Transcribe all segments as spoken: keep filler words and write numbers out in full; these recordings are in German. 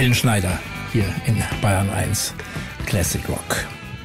Helen Schneider hier in Bayern eins Classic Rock.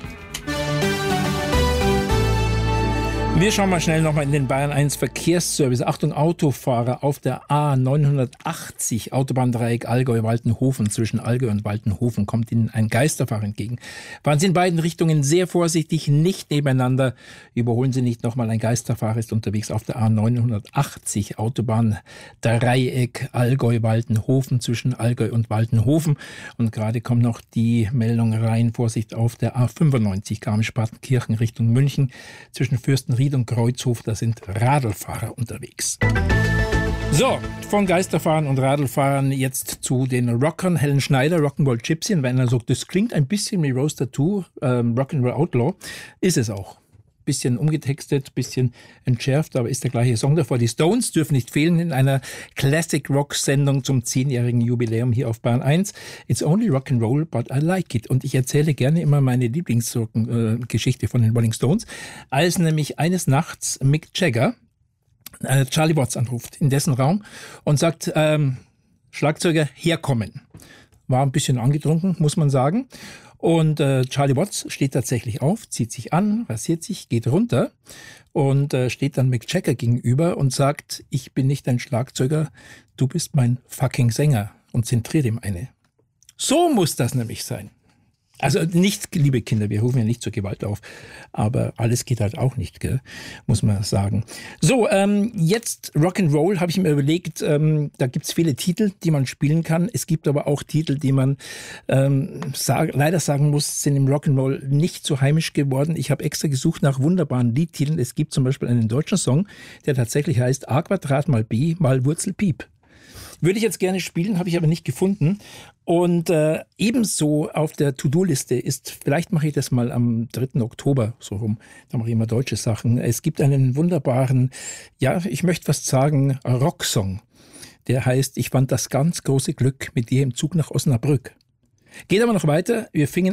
Wir schauen mal schnell nochmal in den Bayern eins Verkehrsservice. Achtung, Autofahrer auf der A neunhundertachtzig, Autobahndreieck Allgäu-Waltenhofen. Zwischen Allgäu und Waltenhofen kommt Ihnen ein Geisterfahrer entgegen. Fahren Sie in beiden Richtungen sehr vorsichtig, nicht nebeneinander. Überholen Sie nicht nochmal, ein Geisterfahrer ist unterwegs auf der A neunhundertachtzig, Autobahndreieck Allgäu-Waltenhofen. Zwischen Allgäu und Waltenhofen. Und gerade kommt noch die Meldung rein, Vorsicht auf der A fünfundneunzig, Garmisch-Partenkirchen Richtung München. Zwischen Fürstenried und Kreuzhof, da sind Radlfahrer unterwegs. So, von Geisterfahrern und Radlfahrern jetzt zu den Rockern. Helen Schneider, Rock'n'Roll Gypsy. Und wenn er sagt, das klingt ein bisschen wie Rose Tattoo, ähm, Rock'n'Roll Outlaw, ist es auch. Bisschen umgetextet, bisschen entschärft, aber ist der gleiche Song davor. Die Stones dürfen nicht fehlen in einer Classic-Rock-Sendung zum zehnjährigen Jubiläum hier auf Bayern eins. It's only rock'n'roll, but I like it. Und ich erzähle gerne immer meine Lieblingsgeschichte von den Rolling Stones, als nämlich eines Nachts Mick Jagger äh, Charlie Watts anruft in dessen Raum und sagt, ähm, Schlagzeuger, herkommen. War ein bisschen angetrunken, muss man sagen. Und äh, Charlie Watts steht tatsächlich auf, zieht sich an, rasiert sich, geht runter und äh, steht dann Mick Jagger gegenüber und sagt, ich bin nicht dein Schlagzeuger, du bist mein fucking Sänger, und zentriert ihm eine. So muss das nämlich sein. Also nicht, liebe Kinder, wir rufen ja nicht zur Gewalt auf, aber alles geht halt auch nicht, gell? Muss man sagen. So, ähm, jetzt Rock'n'Roll habe ich mir überlegt, ähm, da gibt's viele Titel, die man spielen kann. Es gibt aber auch Titel, die man ähm, sag, leider sagen muss, sind im Rock'n'Roll nicht so heimisch geworden. Ich habe extra gesucht nach wunderbaren Liedtiteln. Es gibt zum Beispiel einen deutschen Song, der tatsächlich heißt A Quadrat mal B mal Wurzel Piep. Würde ich jetzt gerne spielen, habe ich aber nicht gefunden. Und äh, ebenso auf der To-Do-Liste ist, vielleicht mache ich das mal am dritten Oktober so rum, da mache ich immer deutsche Sachen. Es gibt einen wunderbaren, ja, ich möchte fast sagen, Rocksong. Der heißt, ich fand das ganz große Glück mit dir im Zug nach Osnabrück. Geht aber noch weiter. Wir fingen